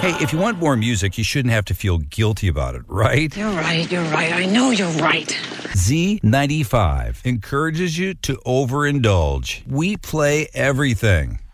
Hey, if you want more music, you shouldn't have to feel guilty about it, right? You're right. I know you're right. Z95 encourages you to overindulge. We play everything.